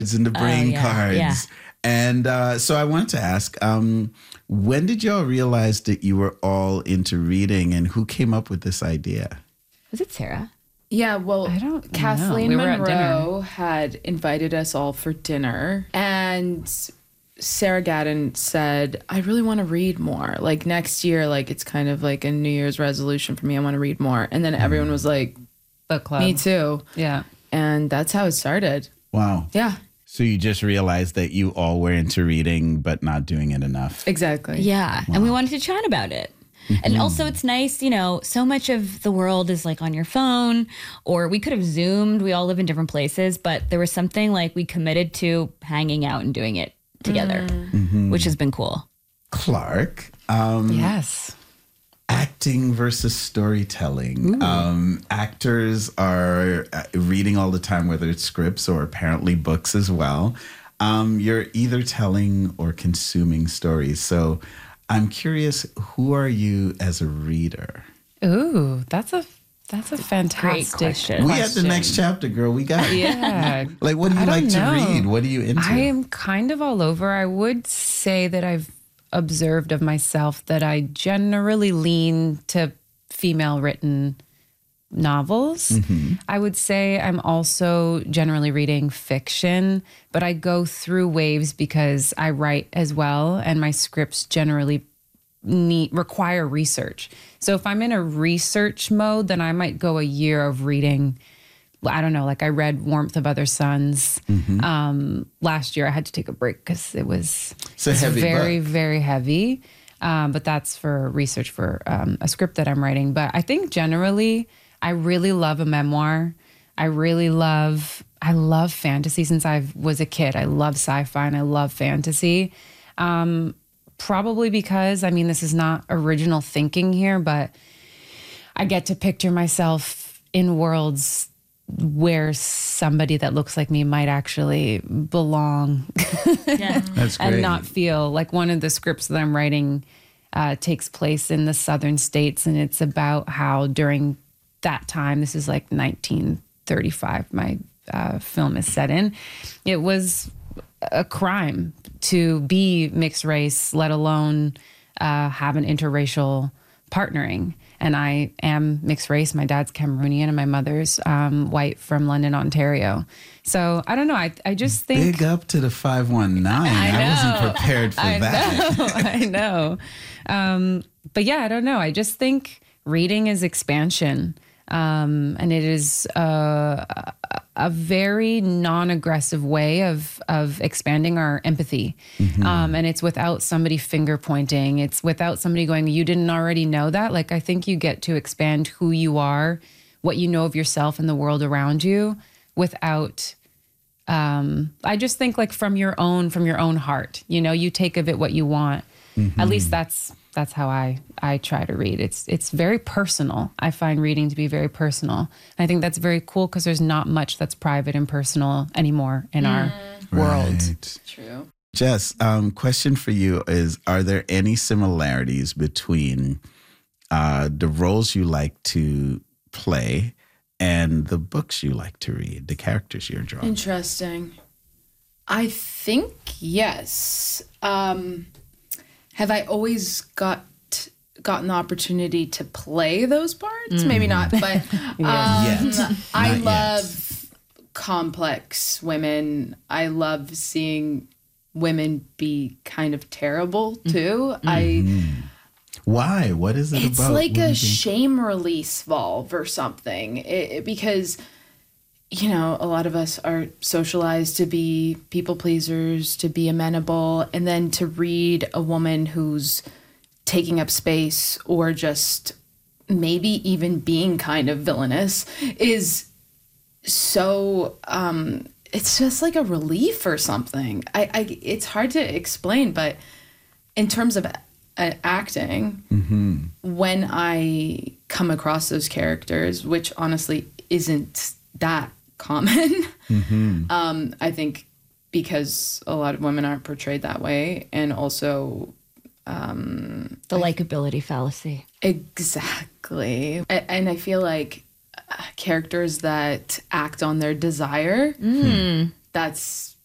It's in the brain cards. Yeah. And so I wanted to ask, when did y'all realize that you were all into reading, and who came up with this idea? Was it Sarah? Yeah, well, I don't Kathleen know. We were at Monroe had invited us all for dinner, and Sarah Gadden said, I really want to read more. Like next year, like it's kind of like a New Year's resolution for me. I want to read more. And then everyone was like, Book club. me too. Yeah. And that's how it started. Wow. Yeah, So you just realized that you all were into reading, but not doing it enough. exactly. Yeah. And we wanted to chat about it. And also it's nice, you know, so much of the world is like on your phone, or we could have Zoomed. We all live in different places, but there was something like we committed to hanging out and doing it together, which has been cool. Clark, Yes. acting versus storytelling. Actors are reading all the time, whether it's scripts or apparently books as well. You're either telling or consuming stories. So I'm curious, who are you as a reader? Ooh, that's a fantastic question. We at the next chapter, girl. We got it. Yeah. Like, what do you I like don't to know. read? What are you into? I am kind of all over. I would say that I've observed of myself that I generally lean to female written novels. I would say I'm also generally reading fiction, but I go through waves because I write as well, and my scripts generally require research. So if I'm in a research mode, then I might go a year of reading. I don't know, like I read Warmth of Other Suns. Last year I had to take a break because it's a heavy very, book. very heavy. But that's for research for a script that I'm writing. But I think generally I really love a memoir. I love fantasy since I was a kid. I love sci-fi and I love fantasy. Probably because, I mean, this is not original thinking here, but I get to picture myself in worlds where somebody that looks like me might actually belong Yeah. That's great. and not feel like one of the scripts that I'm writing takes place in the southern states. And it's about how during that time, this is like 1935, my film is set in, it was a crime to be mixed race, let alone have an interracial partnering. And I am mixed race. My dad's Cameroonian and my mother's white from London, Ontario. So I don't know. I just think Big up to the 519. I wasn't prepared for that. I know. But yeah, I don't know. I just think reading is expansion. And it is a very non-aggressive way of expanding our empathy. And it's without somebody finger pointing. It's without somebody going, you didn't already know that. Like, I think you get to expand who you are, what you know of yourself and the world around you without, I just think like from your own heart, you know, you take of it what you want. At least that's how I try to read. It's very personal. I find reading to be very personal. And I think that's very cool because there's not much that's private and personal anymore in our world. Right. True. Jess, question for you is, are there any similarities between the roles you like to play and the books you like to read, the characters you're drawing? Interesting. I think yes. Have I always gotten the opportunity to play those parts? Maybe not, but Yet. I Not love complex women. I love seeing women be kind of terrible too. Why? What is it It's about? like women a being- shame release valve or something. Because, you know, a lot of us are socialized to be people pleasers, to be amenable, and then to read a woman who's taking up space or just maybe even being kind of villainous is so it's just like a relief or something. It's hard to explain, but in terms of acting, when I come across those characters, which honestly isn't that common, I think because a lot of women aren't portrayed that way, and also The likability fallacy. exactly, and I feel like characters that act on their desire, that's